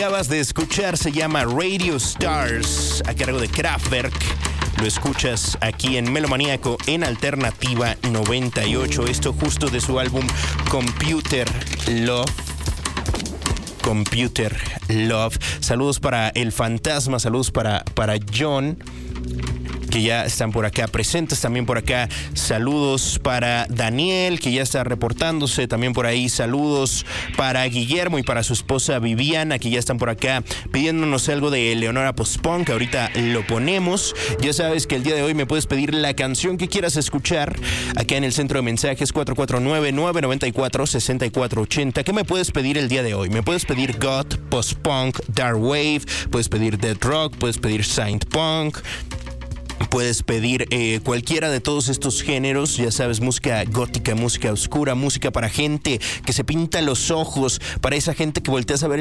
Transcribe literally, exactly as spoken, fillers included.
Acabas de escuchar se llama Radio Stars, a cargo de Kraftwerk. Lo escuchas aquí en Melomaníaco en Alternativa noventa y ocho. Esto justo de su álbum Computer Love. Computer Love. Saludos para El Fantasma, saludos para, para John, que ya están por acá presentes. También por acá saludos para Daniel, que ya está reportándose. También por ahí saludos para Guillermo y para su esposa Viviana, que ya están por acá pidiéndonos algo de Eleonora Post-Punk. Ahorita lo ponemos. Ya sabes que el día de hoy me puedes pedir la canción que quieras escuchar acá en el centro de mensajes cuatro cuatro nueve, nueve nueve cuatro, seis cuatro ocho cero. ¿Qué me puedes pedir el día de hoy? Me puedes pedir goth, post-punk, dark wave, puedes pedir dead rock, puedes pedir synth punk, puedes pedir eh, cualquiera de todos estos géneros. Ya sabes, música gótica, música oscura, música para gente que se pinta los ojos, para esa gente que volteas a ver